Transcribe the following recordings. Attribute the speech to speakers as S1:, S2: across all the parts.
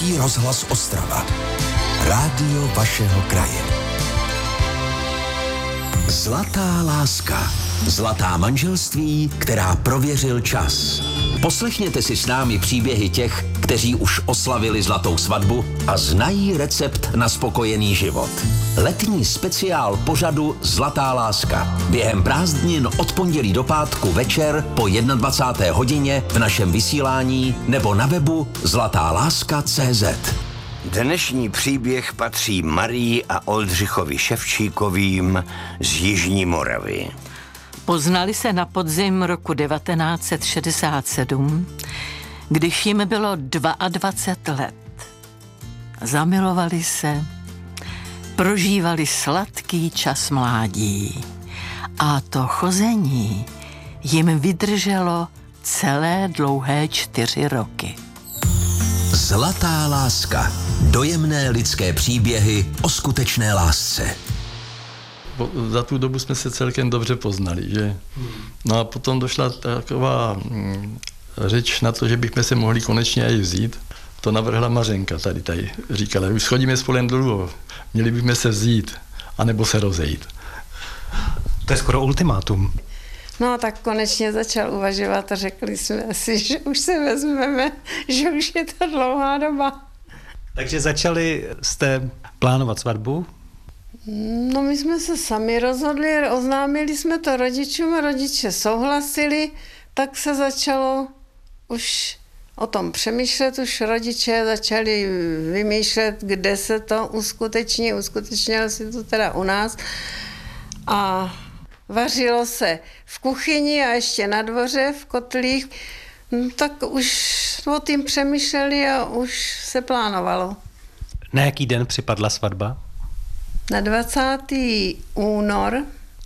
S1: Český rozhlas Ostrava. Rádio vašeho kraje. Zlatá láska. Zlatá manželství, která prověřil čas. Poslechněte si s námi příběhy těch, kteří už oslavili zlatou svatbu a znají recept na spokojený život. Letní speciál pořadu Zlatá láska. Během prázdnin od pondělí do pátku večer po 21. hodině v našem vysílání nebo na webu zlatáláska.cz.
S2: Dnešní příběh patří Marii a Oldřichovi Ševčíkovým z Jižní Moravy.
S3: Poznali se na podzim roku 1967, když jim bylo 22 let. Zamilovali se, prožívali sladký čas mládí a to chození jim vydrželo celé dlouhé 4 roky.
S1: Zlatá láska. Dojemné lidské příběhy o skutečné lásce.
S4: Za tu dobu jsme se celkem dobře poznali, že? No a potom došla taková řeč na to, že bychom se mohli konečně i vzít. To navrhla Mařenka tady říkala, už schodíme spolem dlouho, měli bychom se vzít, anebo se rozejít.
S5: To je skoro ultimátum.
S6: No tak konečně začal uvažovat a řekli jsme si, že už se vezmeme, že už je to dlouhá doba.
S5: Takže jste plánovat svatbu?
S6: No my jsme se sami rozhodli, oznámili jsme to rodičům a rodiče souhlasili, tak se začalo už o tom přemýšlet, už rodiče začali vymýšlet, kde se to uskuteční, uskutečnilo se to teda u nás a vařilo se v kuchyni a ještě na dvoře v kotlích, tak už o tím přemýšleli a už se plánovalo.
S5: Na jaký den připadla svatba?
S6: Na 20. únor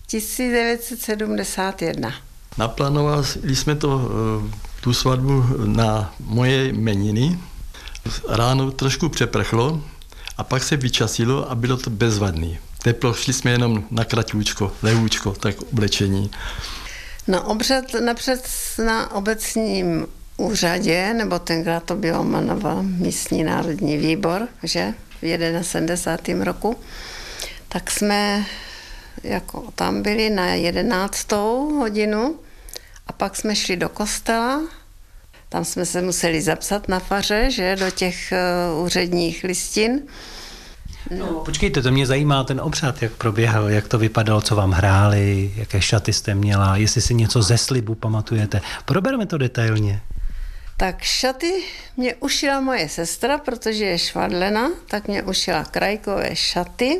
S6: 1971.
S4: Naplánovali jsme tu svatbu na moje jmeniny. Ráno trošku přeprchlo a pak se vyčasilo a bylo to bezvadný. Teplo, šli jsme jenom na kratůčko, lehůčko, tak oblečení.
S6: Napřed na obecním úřadě, nebo tenkrát to bylo jmenoval místní národní výbor, že v 71. roku, tak jsme jako tam byli na 11. hodinu a pak jsme šli do kostela. Tam jsme se museli zapsat na faře, že do těch úředních listin.
S5: No, počkejte, to mě zajímá ten obřad, jak proběhal, jak to vypadalo, co vám hráli, jaké šaty jste měla, jestli si něco ze slibu pamatujete. Probereme to detailně.
S6: Tak šaty mě ušila moje sestra, protože je švadlena, tak mě ušila krajkové šaty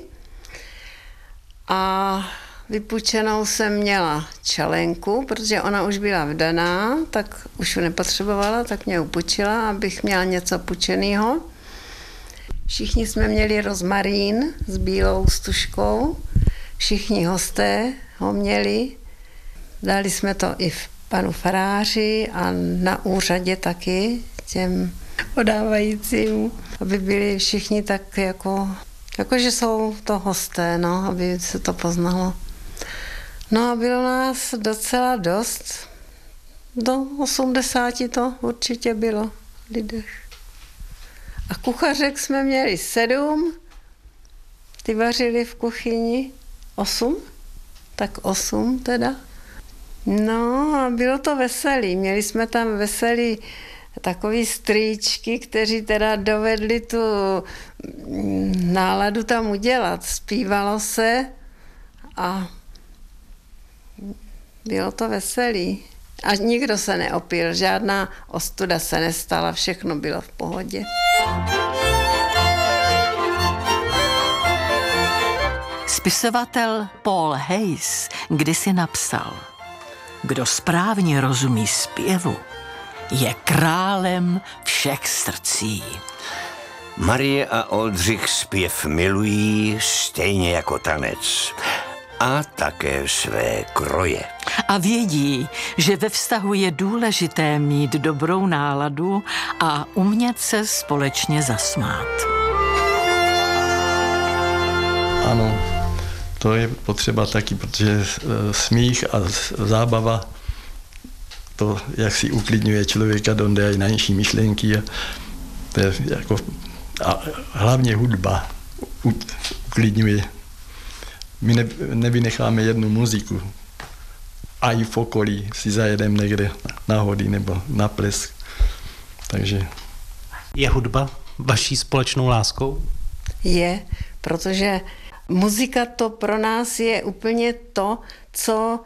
S6: a vypučenou jsem měla čelenku, protože ona už byla vdaná, tak už ji nepotřebovala, tak mě upučila, abych měla něco pučenýho. Všichni jsme měli rozmarín s bílou stužkou, všichni hosté ho měli. Dali jsme to i panu faráři a na úřadě taky těm podávajícím, aby byli všichni tak jako že jsou to hosté, no, aby se to poznalo. No a bylo nás docela dost. Do 80 to určitě bylo lidech. A kuchařek jsme měli 7, ty vařili v kuchyni 8, tak 8 teda. No a bylo to veselý, měli jsme tam veselý takový strýčky, kteří teda dovedli tu náladu tam udělat. Zpívalo se a bylo to veselý. A nikdo se neopil, žádná ostuda se nestala, všechno bylo v pohodě.
S3: Spisovatel Paul Hayes kdysi napsal: kdo správně rozumí zpěvu, je králem všech srdcí.
S2: Marie a Oldřich zpěv milují stejně jako tanec a také své kroje.
S3: A vědí, že ve vztahu je důležité mít dobrou náladu a umět se společně zasmát.
S4: Ano, to je potřeba taky, protože smích a zábava, to, jak si uklidňuje člověka, donde i na nižší myšlenky. To je jako, a hlavně hudba uklidňuje. My nevynecháme jednu muziku. A i v okolí si zajedeme někde na hody nebo na ples. Takže...
S5: Je hudba vaší společnou láskou?
S6: Je, protože muzika to pro nás je úplně to, co